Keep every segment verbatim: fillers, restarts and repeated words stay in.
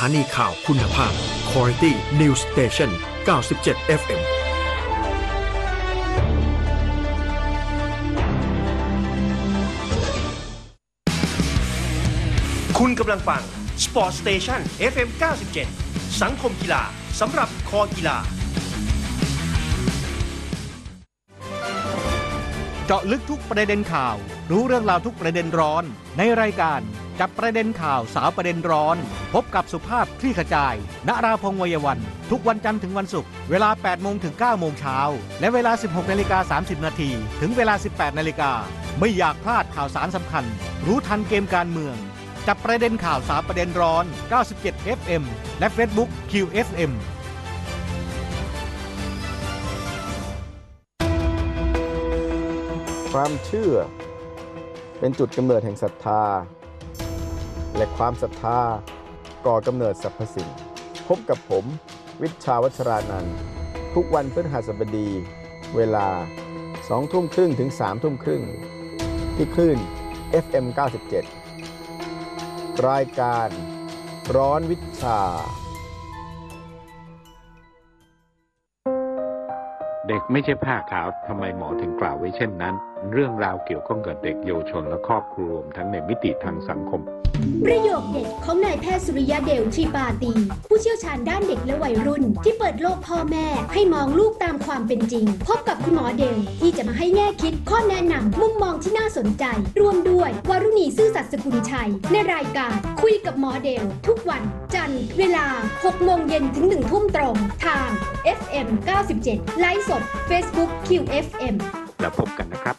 านีข่าวคุณภาพ Quality News Station เก้าสิบเจ็ด เอฟ เอ็มคุณกำลังฟัง Sport Station เอฟ เอ็ม เก้าสิบเจ็ด สังคมกีฬาสำหรับคอกีฬาเจาะลึกทุกประเด็นข่าวรู้เรื่องราวทุกประเด็นร้อนในรายการจับประเด็นข่าวสาวประเด็นร้อนพบกับสุภาพคลี่ขจายณราพงษ์ วัยวันทุกวันจันทร์ถึงวันศุกร์เวลา แปดโมง ถึง เก้าโมง เช้าและเวลา สิบหกนาฬิกาสามสิบนาทีถึงเวลา สิบแปดนาฬิกาไม่อยากพลาดข่าวสารสำคัญรู้ทันเกมการเมืองจับประเด็นข่าวสาวประเด็นร้อนเก้าสิบเจ็ด เอฟ เอ็ม และ Facebook คิว เอฟ เอ็มความเชื่อเป็นจุดกำเนิดแห่งศรัทธาและความศรัทธาก่อกำเนิดสรรพสิ่งพบกับผมวิชาวัชรานันท์ทุกวันพฤหัสบดีเวลา สองทุ่มครึ่งถึง สามทุ่มครึ่งที่คลื่น เอฟ เอ็ม เก้าสิบเจ็ด รายการร้อนวิชาเด็กไม่ใช่ผ้าขาวทำไมหมอถึงกล่าวไว้เช่นนั้นเรื่องราวเกี่ยวข้องกับเด็กเยาวชนและครอบครัวรวมทั้งในมิติทางสังคมประโยคเด็ดของนายแพทย์สุริยะเดลชีปาตีผู้เชี่ยวชาญด้านเด็กและวัยรุ่นที่เปิดโลกพ่อแม่ให้มองลูกตามความเป็นจริงพบกับคุณหมอเดลที่จะมาให้แง่คิดข้อแนะนำมุมมองที่น่าสนใจรวมด้วยวารุณีซื่อสัตย์สกุลชัยในรายการคุยกับหมอเดลทุกวันจันทร์เวลา หกโมงเย็นถึง หนึ่งทุ่มตรงทาง เอฟ เอ็ม เก้าสิบเจ็ด ไลฟ์สด Facebook คิว เอฟ เอ็มแล้วพบกันนะครับ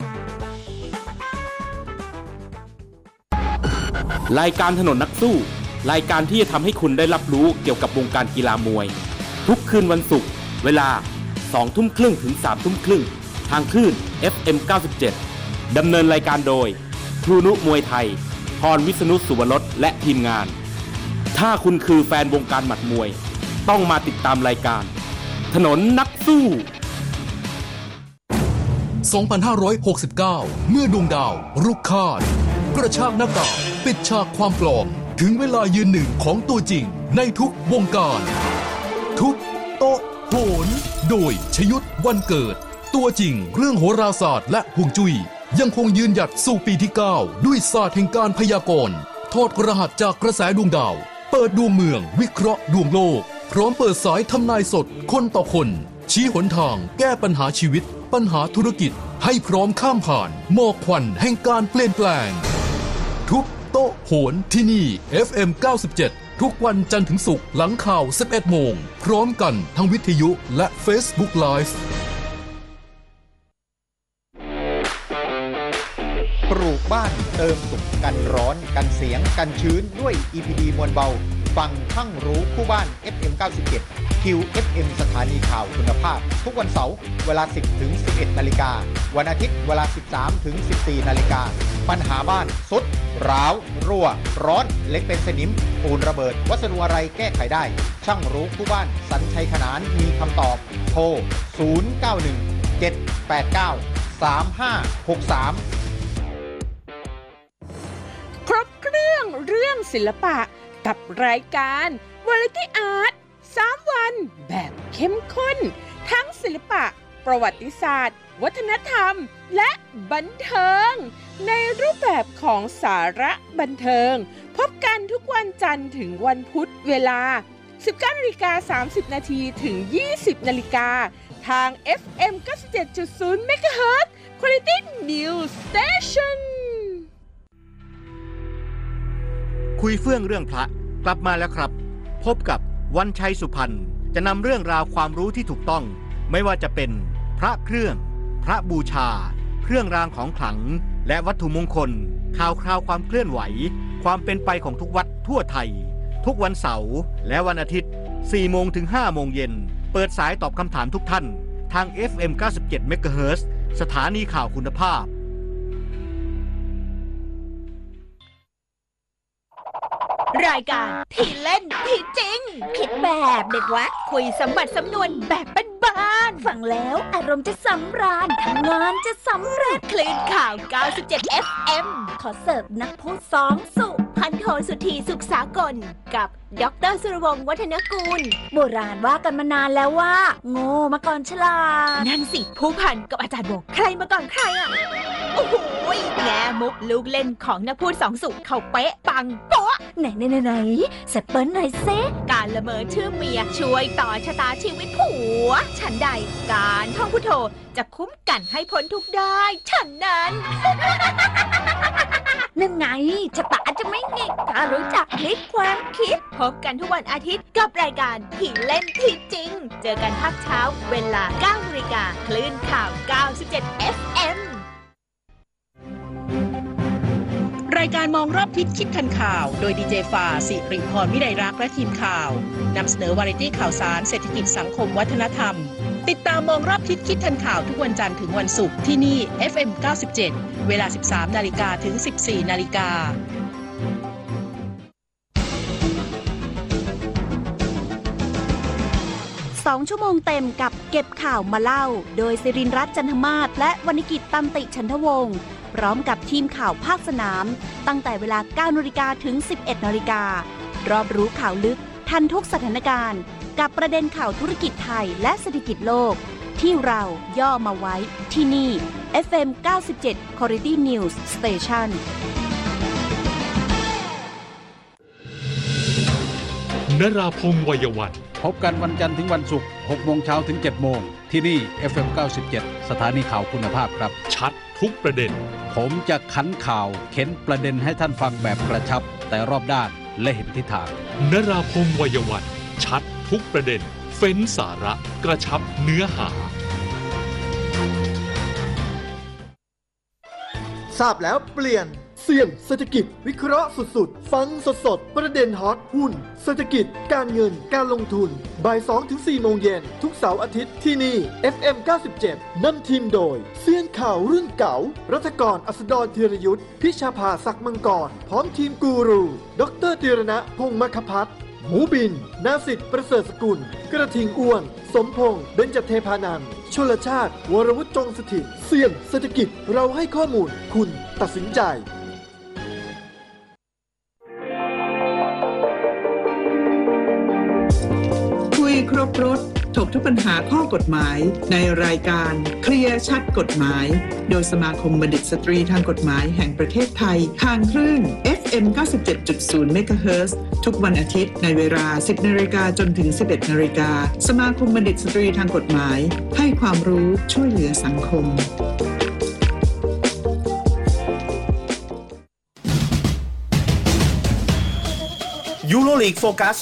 รายการถนนนักสู้รายการที่จะทำให้คุณได้รับรู้เกี่ยวกับวงการกีฬามวยทุกคืนวันศุกร์เวลา สองทุ่มครึ่งถึง สามทุ่มครึ่งทางคลื่น เอฟ เอ็ม เก้าสิบเจ็ด ดำเนินรายการโดยครูนุมวยไทยพรวิษณุสุวรสและทีมงานถ้าคุณคือแฟนวงการหมัดมวยต้องมาติดตามรายการถนนนักสู้สองพันห้าร้อยหกสิบเก้า เมื่อดวงดาวรุกคาดกระชากหน้ากากปิดฉากความปลอมถึงเวลายืนหนึ่งของตัวจริงในทุกวงการทุบโต๊ะโหนโดยชยุทธวันเกิดตัวจริงเรื่องโหราศาสตร์และฮวงจุ้ยยังคงยืนหยัดสู่ปีที่เก้าด้วยศาสตร์แห่งการพยากรณ์ถอดรหัสจากกระแสดวงดาวเปิดดวงเมืองวิเคราะห์ดวงโลกพร้อมเปิดสายทำนายสดคนต่อคนชี้หนทางแก้ปัญหาชีวิตปัญหาธุรกิจให้พร้อมข้ามผ่านหมอกควันแห่งการเปลี่ยนแปลงทุบโต๊ะโหนที่นี่ เอฟ เอ็ม เก้าสิบเจ็ด ทุกวันจันทร์ถึงศุกร์หลังข่าว สิบเอ็ดโมงพร้อมกันทั้งวิทยุและ Facebook Live ปลูกบ้านเติมสุขกันร้อนกันเสียงกันชื้นด้วย อี พี ดี มวลเบาฟังช่างรู้คู่บ้าน เอฟ เอ็ม เก้าสิบเจ็ด คิว เอฟ เอ็ม สถานีข่าวคุณภาพทุกวันเสาร์เวลา สิบถึงสิบเอ็ดนาฬิกาวันอาทิตย์เวลา สิบสามถึงสิบสี่นาฬิกาปัญหาบ้านสุดร้าวรั่วร้อนเล็กเป็นสนิมปูนระเบิดวัสดุอะไรแก้ไขได้ช่างรู้คู่บ้านสัญชัยขนานมีคำตอบโทรศูนย์ เก้า หนึ่ง เจ็ด แปด เก้า สาม ห้า หก สามครบเครื่องเรื่องศิลปะกับรายการ Variety Art สามวันแบบเข้มข้นทั้งศิลปะประวัติศาสตร์วัฒนธรรมและบันเทิงในรูปแบบของสาระบันเทิงพบกันทุกวันจันทร์ถึงวันพุธเวลา สิบเก้านาฬิกาสามสิบนาทีถึง ยี่สิบนาฬิกาทาง เอฟ เอ็ม เก้าสิบเจ็ดจุดศูนย์ เมกะเฮิรตซ์ Quality News Station คุยเฟื่องเรื่องพระกลับมาแล้วครับพบกับวันชัยสุพรรณจะนำเรื่องราวความรู้ที่ถูกต้องไม่ว่าจะเป็นพระเครื่องพระบูชาเครื่องรางของขลังและวัตถุมงคลข่าวคราวความเคลื่อนไหวความเป็นไปของทุกวัดทั่วไทยทุกวันเสาร์และวันอาทิตย์ สี่โมงถึงห้าโมงเย็นเปิดสายตอบคำถามทุกท่านทาง เอฟ เอ็ม เก้าสิบเจ็ด เมกะเฮิรตซ์ สถานีข่าวคุณภาพรายการที่เล่นที่จริงคิดแบบเด็กวัดคุยสมบัติสำนวนแบบบ้านๆฟังแล้วอารมณ์จะสำราญทำงานจะสำเร็จคลื่นข่าว เก้าสิบเจ็ด เอฟ เอ็ม ขอเสิร์ฟนักพูดสองสุพรพันโทสุธีสุขสากลกับดร.สุรวงศ์วัฒนกุลโบราณว่ากันมานานแล้วว่าโง่มาก่อนฉลาดนั่นสิผู้พันกับอาจารย์โบใครมาก่อนใครอ่ะโอ้โหแง่มุกลูกเล่นของนักพูดสองสูตรเขาเป๊ะปังโป๊ะไหนไหนไหนไหนเสร็จเปิ้ลหน่อยเซ่การละเมอชื่อเมียช่วยต่อชะตาชีวิตผัวฉันใดการท่องพุทโธจะคุ้มกันให้พ้นทุกข์ได้ฉันนั้น นั่นไงชะตาจะไม่หงิกถ้ารู้จักพลิกความคิดพบกันทุกวันอาทิตย์กับรายการที่เล่นที่จริงเจอกันภาคเช้าเวลา เก้านาฬิกา คลื่นข่าว เก้าสิบเจ็ด เอฟ เอ็มรายการมองรอบทิศคิดทันข่าวโดยดีเจฝ่าสิริพรวิไลรักษ์และทีมข่าวนำเสนอวาไรตี้ข่าวสารเศรษฐกิจสังคมวัฒนธรรมติดตามมองรอบทิศคิดทันข่าวทุกวันจันทร์ถึงวันศุกร์ที่นี่ เอฟ เอ็ม เก้าสิบเจ็ด เวลา สิบสามนาฬิกา ถึง สิบสี่นาฬิกาสองชั่วโมงเต็มกับเก็บข่าวมาเล่าโดยศิรินทร์รัตน์จันทมาศและวรรณกิจตันติฉันทวงศ์พร้อมกับทีมข่าวภาคสนามตั้งแต่เวลา เก้านาฬิกา ถึง สิบเอ็ดนาฬิการอบรู้ข่าวลึกทันทุกสถานการณ์กับประเด็นข่าวธุรกิจไทยและเศรษฐกิจโลกที่เราย่อมาไว้ที่นี่ เอฟ เอ็ม เก้าสิบเจ็ด Quality News Station นราพงษ์วัยวันพบกันวันจันทร์ถึงวันศุกร์ หกโมงเช้าถึง เจ็ดโมงที่นี่ เอฟ เอ็ม เก้าสิบเจ็ด สถานีข่าวคุณภาพครับชัดทุกประเด็นผมจะขันข่าวเข็นประเด็นให้ท่านฟังแบบกระชับแต่รอบด้านและเห็นทิศทางนราพงษ์วัยวันชัดทุกประเด็นเฟ้นสาระกระชับเนื้อหาทราบแล้วเปลี่ยนเสี่ยงเศรษฐกิจวิเคราะห์สุดๆฟังสดๆประเด็นฮอตหุ้นเศรษฐกิจการเงินการลงทุนบ่าย สองถึงสี่ โมงเย็นทุกเสาร์อาทิตย์ที่นี่ เอฟ เอ็ม เก้าสิบเจ็ด นำทีมโดยเซียนข่าวรุ่นเก่ารัฐกรอัสดรธีรยุทธพิชาภาศักดิ์มังกรพร้อมทีมกูรูดร.ธีรณะพงษ์มคพัฒน์หมูบินนาสิทธิ์ประเสริฐสกุลกระทิงอ้วนสมพงษ์เบญจเทพานันท์ชลชาติวรวุฒิจงสถิตเสี่ยงเศรษฐกิจเราให้ข้อมูลคุณตัดสินใจคุยครบรถถกทุกปัญหาข้อกฎหมายในรายการเคลียร์ชัดกฎหมายโดยสมาคมบัณฑิตสตรีทางกฎหมายแห่งประเทศไทยทางคลื่น เอฟ เอ็ม เก้าสิบเจ็ดจุดศูนย์ เมกะเฮิรตซ์ ทุกวันอาทิตย์ในเวลา สิบนาฬิกาจนถึง สิบเอ็ดนาฬิกาสมาคมบัณฑิตสตรีทางกฎหมายให้ความรู้ช่วยเหลือสังคมยูโรลีกโฟกัส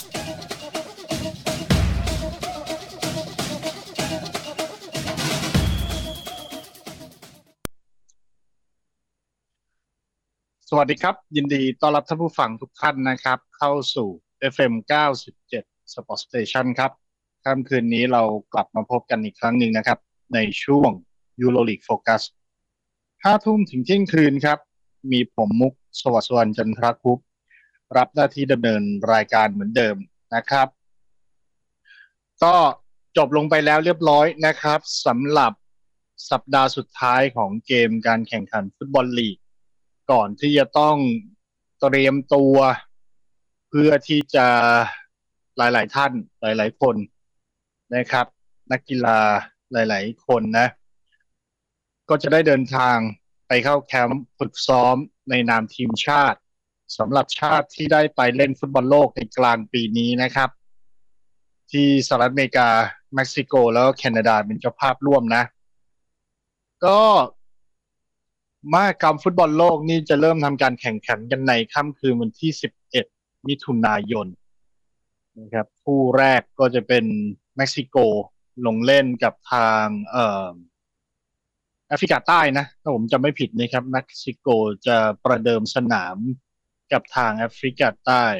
สวัสดีครับยินดีต้อนรับท่านผู้ฟังทุกท่านนะครับเข้าสู่ เอฟ เอ็ม เก้าสิบเจ็ด Sport Station ครับค่ำคืนนี้เรากลับมาพบกันอีกครั้งหนึ่งนะครับในช่วง EuroLeague Focus ห้าทุ่มถึงเที่ยงคืนครับมีผมมุกสวัสดิ์สุวรรณจันทรคุปต์รับหน้าที่ดำเนินรายการเหมือนเดิมนะครับก็จบลงไปแล้วเรียบร้อยนะครับสำหรับสัปดาห์สุดท้ายของเกมการแข่งขันฟุตบอลลีกก่อนที่จะต้องเตรียมตัวเพื่อที่จะหลายๆท่านหลายๆคนนะครับนักกีฬาหลายๆคนนะก็จะได้เดินทางไปเข้าแคมป์ฝึกซ้อมในนามทีมชาติสำหรับชาติที่ได้ไปเล่นฟุตบอลโลกในกลางปีนี้นะครับที่สหรัฐอเมริกาเม็กซิโกแล้วก็แคนาดาเป็นเจ้าภาพร่วมนะก็มหกรรมฟุตบอลโลกนี่จะเริ่มทำการแข่งขันกันในค่ำคืนวันที่สิบเอ็ดมิถุนายนนะครับคู่แรกก็จะเป็นเม็กซิโกลงเล่นกับทางเอ่อแอฟริกาใต้นะถ้าผมจำไม่ผิดนะครับเม็กซิโกจะประเดิมสนามกับทางแอฟริกาใต้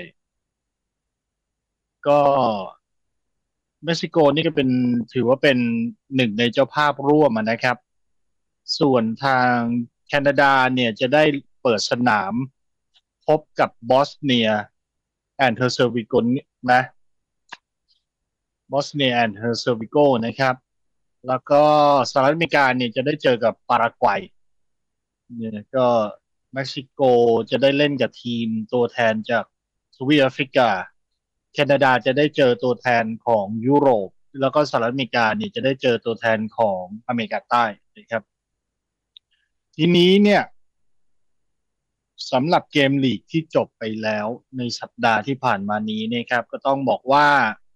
ก็เม็กซิโกนี่ก็เป็นถือว่าเป็นหนึ่งในเจ้าภาพร่วมนะครับส่วนทางแคนาดาเนี่ยจะได้เปิดสนามพบกับบอสเนียแอนด์เฮอร์เซโวิโกนะบอสเนียแอนด์เฮอร์เซโวิโกนะครับแล้วก็สหรัฐอเมริกาเนี่ยจะได้เจอกับปารากวัยเนี่ยก็เม็กซิโกจะได้เล่นกับทีมตัวแทนจากทวีปแอฟริกาแคนาดาจะได้เจอตัวแทนของยุโรปแล้วก็สหรัฐอเมริกาเนี่ยจะได้เจอตัวแทนของอเมริกาใต้นะครับทีนี้เนี่ยสำหรับเกมลีกที่จบไปแล้วในสัปดาห์ที่ผ่านมานี้นะครับก็ต้องบอกว่า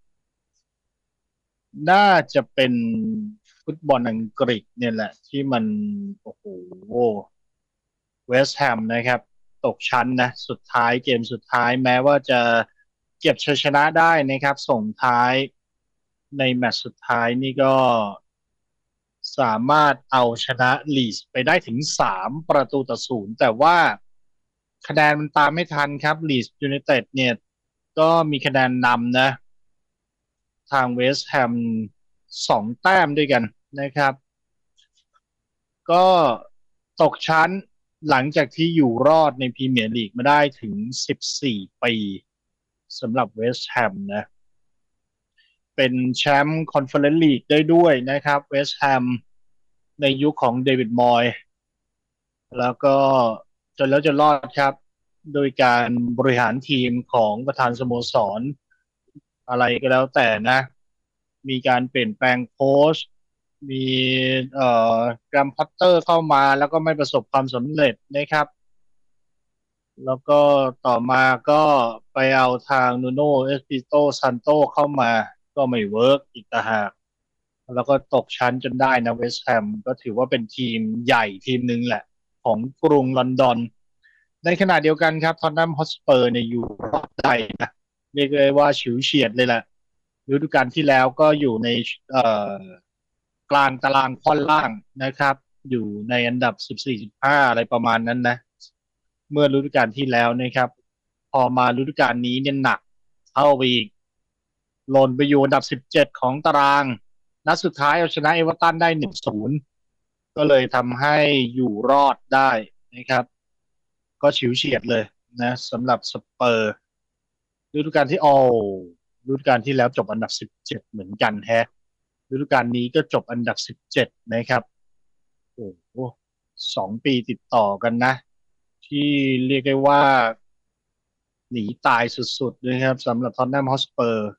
น่าจะเป็นฟุตบอลอังกฤษเนี่ยแหละที่มันโอ้โหเวสต์แฮมนะครับตกชั้นนะสุดท้ายเกมสุดท้ายแม้ว่าจะเก็บชัยชนะได้นะครับส่งท้ายในแมตช์สุดท้ายนี่ก็สามารถเอาชนะลีดส์ไปได้ถึงสามประตูต่อศูนย์แต่ว่าคะแนนมันตามไม่ทันครับลีดส์ยูไนเต็ดเนี่ยก็มีคะแนนนำนะทางเวสต์แฮมสองแต้มด้วยกันนะครับก็ตกชั้นหลังจากที่อยู่รอดในพรีเมียร์ลีกมาได้ถึงสิบสี่ปีสำหรับเวสต์แฮมนะเป็นแชมป์คอนเฟอเรนซ์ลีกได้ด้วยนะครับเวสต์แฮมในยุคของเดวิดมอยส์แล้วก็จนแล้วจนรอดครับโดยการบริหารทีมของประธานสโมสรอะไรก็แล้วแต่นะมีการเปลี่ยนแปลงโค้ชมีเอ่อแกรมพอตเตอร์เข้ามาแล้วก็ไม่ประสบความสำเร็จนะครับแล้วก็ต่อมาก็ไปเอาทางนูโน่เอสปิโตซันโตเข้ามาก็ไม่เวิร์กอีกต่างหากแล้วก็ตกชั้นจนได้นะเวสต์แฮมก็ถือว่าเป็นทีมใหญ่ทีมนึงแหละของกรุงลอนดอนในขณะเดียวกันครับท็อตแนมฮอตสเปอร์เนี่ยอยู่รอบใดนะเรียกเลยว่าฉิวเฉียดเลยแหละฤดูกาลที่แล้วก็อยู่ในเอ่อกลางตารางค่อนล่างนะครับอยู่ในอันดับสิบสี่ สิบห้าอะไรประมาณนั้นนะเมื่อฤดูกาลที่แล้วนะครับพอมาฤดูกาลนี้เนี่ยหนักเข้าไปอีกหล่นไปอยู่อันดับสิบเจ็ดของตารางนัดสุดท้ายเอาชนะเอเวอร์ตันได้ หนึ่งศูนย์ ก็เลยทำให้อยู่รอดได้นะครับก็ฉิวเฉียดเลยนะสำหรับสเปอร์ฤดูกาลที่ออฤดูกาลที่แล้วจบอันดับสิบเจ็ดเหมือนกันแฮะฤดูกาลนี้ก็จบอันดับสิบเจ็ดนะครับโอ้โหสองปีติดต่อกันนะที่เรียกได้ว่าหนีตายสุดๆนะครับสำหรับท็อตแนมฮอตสเปอร์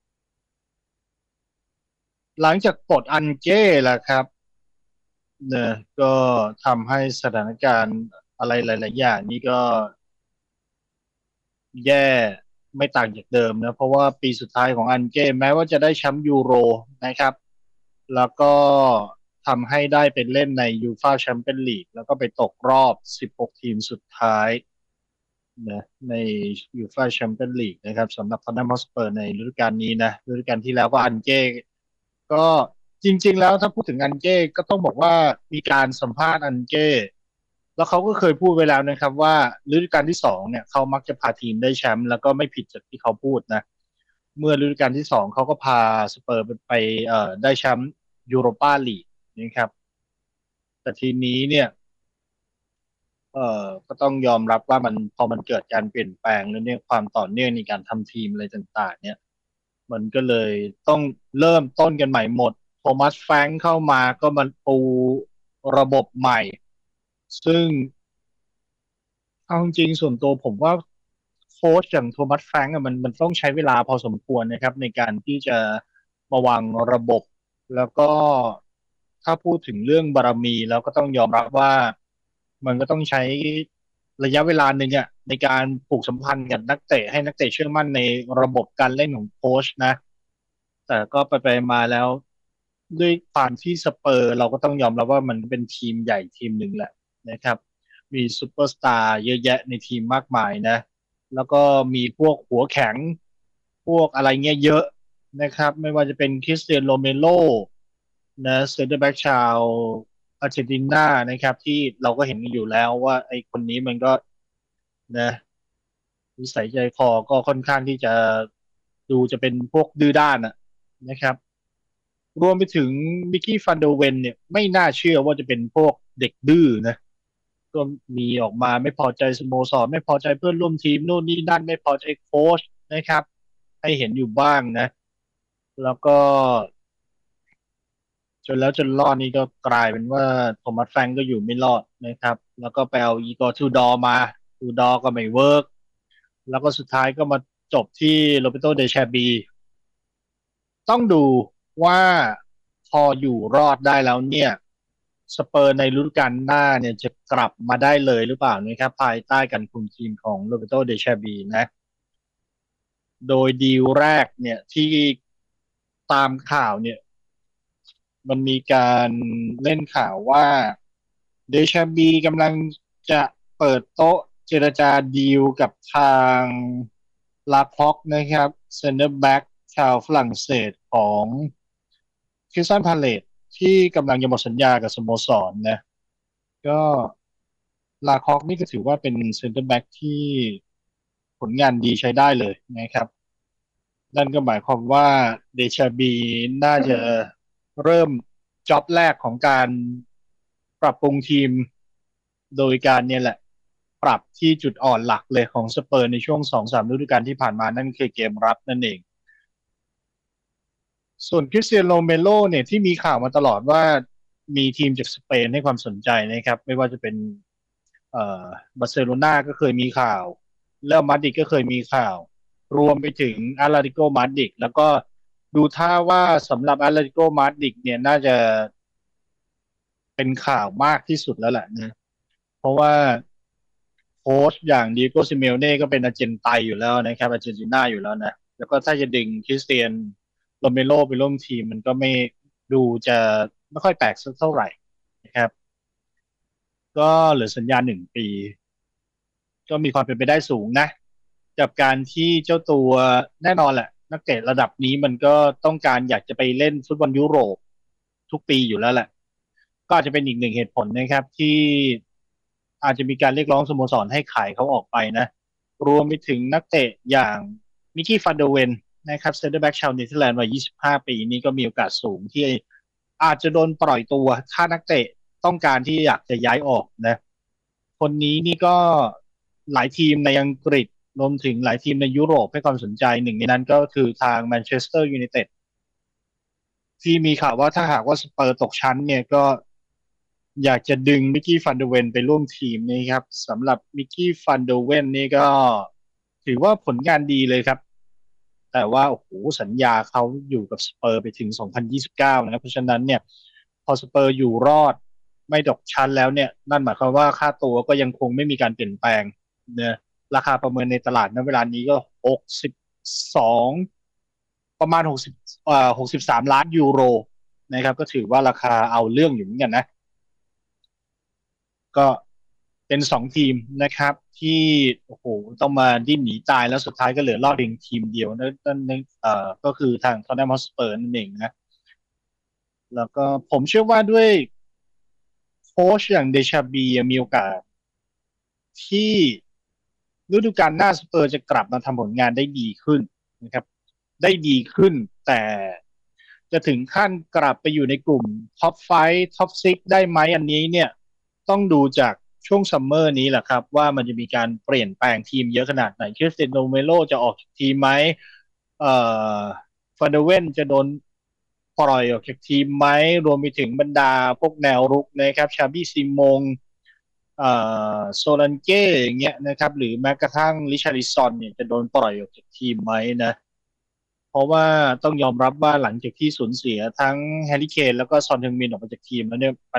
หลังจากปลดอันเก้ล่ะครับเนี่ยก็ทำให้สถานการณ์อะไรหลายๆอย่างนี่ก็แย่ไม่ต่างจากเดิมนะเพราะว่าปีสุดท้ายของอันเก้แม้ว่าจะได้แชมป์ยูโรนะครับแล้วก็ทำให้ได้เป็นเล่นในยูฟ่าแชมเปี้ยนลีกแล้วก็ไปตกรอบสิบหกทีมสุดท้ายนะในยูฟ่าแชมเปี้ยนลีกนะครับสำหรับท็อตแนมฮอตสเปอร์ในฤดูกาลนี้นะฤดูกาลที่แล้วก็อันเก้ก็จริงๆแล้วถ้าพูดถึงอันเก้ก็ต้องบอกว่ามีการสัมภาษณ์อันเก้แล้วเขาก็เคยพูดไว้แล้วนะครับว่าฤดูกาลที่สองเนี่ยเขามักจะพาทีมได้แชมป์แล้วก็ไม่ผิดจากที่เขาพูดนะเมื่อฤดูกาลที่สองเขาก็พาสเปอร์ไปเอ่อได้แชมป์ยูโรปาลีกนะครับแต่ทีนี้เนี่ยเอ่อก็ต้องยอมรับว่ามันพอมันเกิดการเปลี่ยนแปลงแล้วเนี่ยความต่อเนื่องในการทำทีมอะไรต่างๆเนี่ยมันก็เลยต้องเริ่มต้นกันใหม่หมดโทมัสแฟรงค์เข้ามาก็มันปูระบบใหม่ซึ่งเอาจริงส่วนตัวผมว่าโค้ชอย่างโทมัสแฟรงค์มันมันต้องใช้เวลาพอสมควรนะครับในการที่จะมาวางระบบแล้วก็ถ้าพูดถึงเรื่องบารมีแล้วก็ต้องยอมรับว่ามันก็ต้องใช้ระยะเวลาหนึ่งอ่ะในการผูกสัมพันธ์กับนักเตะให้นักเตะเชื่อมั่นในระบบการเล่นของโค้ชนะแต่ก็ไปไปมาแล้วด้วยความที่สเปอร์เราก็ต้องยอมรับว่ามันเป็นทีมใหญ่ทีมหนึ่งแหละนะครับมีซูเปอร์สตาร์เยอะแยะในทีมมากมายนะแล้วก็มีพวกหัวแข็งพวกอะไรเงี้ยเยอะนะครับไม่ว่าจะเป็นคริสเตียนโรเมโรนะเซนเตอร์แบ็กชาวอาร์เจนตินานะครับที่เราก็เห็นกันอยู่แล้วว่าไอ้คนนี้มันก็นะนิสัยใจคอก็ค่อนข้างที่จะดูจะเป็นพวกดื้อด้านอะนะครับรวมไปถึงมิกกี้ฟันเดอร์เวนเนี่ยไม่น่าเชื่อว่าจะเป็นพวกเด็กดื้อนะก็มีออกมาไม่พอใจสโมสรไม่พอใจเพื่อนร่วมทีมโน่นนี่นั่นไม่พอใจโค้ชนะครับให้เห็นอยู่บ้างนะแล้วก็จนแล้วจนรอดนี่ก็กลายเป็นว่าโทมัสแฟรงค์ก็อยู่ไม่รอดนะครับแล้วก็ไปเอาอีกอร์ทูดอร์มาทูดอร์ก็ไม่เวิร์กแล้วก็สุดท้ายก็มาจบที่โรเบโตเดชาบีต้องดูว่าพออยู่รอดได้แล้วเนี่ยสเปอร์ในฤดูกาลหน้าเนี่ยจะกลับมาได้เลยหรือเปล่านะครับภายใต้การคุมทีมของโรเบโตเดชาบีนะโดยดีลแรกเนี่ยที่ตามข่าวเนี่ยมันมีการเล่นข่าวว่าเดชาบีกำลังจะเปิดโต๊ะเจรจาดีลกับทางลาพ็อกนะครับเซนเตอร์แบ็กชาวฝรั่งเศสของคริสตัลพาเลซที่กำลังจะหมดสัญญากับสโมสรนะก็ลาพ็อกนี่ก็ถือว่าเป็นเซนเตอร์แบ็กที่ผลงานดีใช้ได้เลยนะครับนั่นก็หมายความว่าเดชาบีน่าจะเริ่มจ็อบแรกของการปรับปรุงทีมโดยการเนี่ยแหละปรับที่จุดอ่อนหลักเลยของสเปอร์ในช่วง สองสาม ฤดูกาลที่ผ่านมานั่นคือเกมรับนั่นเองส่วนคริสเตียโน โรเมโรเนี่ยที่มีข่าวมาตลอดว่ามีทีมจากสเปนให้ความสนใจนะครับไม่ว่าจะเป็นเอ่อบาร์เซโลนาก็เคยมีข่าวเรอัลมาดริดก็เคยมีข่าวรวมไปถึงอาตเลติโกมาดริดแล้วก็ดูท่าว่าสำหรับอาตเลติโกมาดริดเนี่ยน่าจะเป็นข่าวมากที่สุดแล้วแหละนะเพราะว่าโค้ชอย่างดิโก้ซิเมโอเน่ก็เป็นอาร์เจนไตอยู่แล้วนะครับอาร์เจนตินาอยู่แล้วนะแล้วก็ถ้าจะดึงคริสเตียนโรเมโรไปร่วมทีมมันก็ไม่ดูจะไม่ค่อยแปลกสักเท่าไหร่นะครับก็เหลือสัญญาหนึ่งปีก็มีความเป็นไปได้สูงนะกับการที่เจ้าตัวแน่นอนแหละนักเตะระดับนี้มันก็ต้องการอยากจะไปเล่นฟุตบอลยุโรปทุกปีอยู่แล้วแหละก็อาจจะเป็นอีกหนึ่งเหตุผลนะครับที่อาจจะมีการเรียกร้องสโมสรให้ขายเขาออกไปนะรวมไปถึงนักเตะอย่างมิกกี้ฟันเดอร์เวนนะครับเซนเตอร์แบ็กชาวเนเธอร์แลนด์วัยยี่สิบห้าปีนี้ก็มีโอกาสสูงที่อาจจะโดนปล่อยตัวถ้านักเตะต้องการที่อยากจะย้ายออกนะคนนี้นี่ก็หลายทีมในอังกฤษรวมถึงหลายทีมในยุโรปให้ความสนใจหนึ่งในนั้นก็คือทางแมนเชสเตอร์ยูไนเต็ดที่มีข่าวว่าถ้าหากว่าสเปอร์ตกชั้นเนี่ยก็อยากจะดึงมิกกี้ฟันเดอร์เวนไปร่วมทีมนี่ครับสำหรับมิกกี้ฟันเดอร์เวนนี่ก็ถือว่าผลงานดีเลยครับแต่ว่าโอ้โหสัญญาเขาอยู่กับสเปอร์ไปถึงสองพันยี่สิบเก้านะเพราะฉะนั้นเนี่ยพอสเปอร์อยู่รอดไม่ตกชั้นแล้วเนี่ยนั่นหมายความว่าค่าตัวก็ยังคงไม่มีการเปลี่ยนแปลงเนี่ยราคาประเมินในตลาดณเวลานี้ก็หกสิบสองประมาณหกสิบเอ่อหกสิบสามล้านยูโรนะครับก็ถือว่าราคาเอาเรื่องอยู่เหมือนกันนะก็เป็นสองทีมนะครับที่โอ้โหต้องมาดิ้นหนีตายแล้วสุดท้ายก็เหลือรอดเพียงทีมเดียวนั่นนั่นเอ่อก็คือทางท็อตแนมฮอตสเปอร์นั่นเองนะแล้วก็ผมเชื่อว่าด้วยโค้ชอย่างเดชาบีมีโอกาสที่ฤดูกาลหน้าสเปอร์จะกลับมาทำผลงานได้ดีขึ้นนะครับได้ดีขึ้นแต่จะถึงขั้นกลับไปอยู่ในกลุ่มท็อปไฟว์ท็อปซิกซ์ได้ไหมอันนี้เนี่ยต้องดูจากช่วงซัมเมอร์นี้แหละครับว่ามันจะมีการเปลี่ยนแปลงทีมเยอะขนาดไหนคริสเตียโน โรเมโรจะออกจากทีมไหมเอ่อฟันเดอร์เวนจะโดนปล่อยออกจากทีมไหมรวมไปถึงบรรดาพวกแนวรุกนะครับชาบี้ซิมงเอ่อโซลันเก้อย่างเงี้ยนะครับหรือแม้กระทั่งริชาร์ลิซอนเนี่ยจะโดนปล่อยออกจากทีมไหมนะเพราะว่าต้องยอมรับว่าหลังจากที่สูญเสียทั้งแฮร์รี่เคนแล้วก็ซอนเทงมินออกมาจากทีมแล้วเนี่ยปั